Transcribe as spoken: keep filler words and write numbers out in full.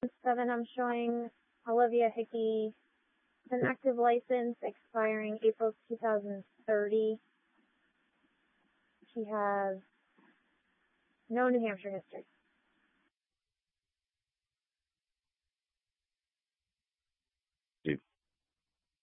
seven, I'm showing Olivia Hickey, an active license expiring April two thousand thirty. She has no New Hampshire history.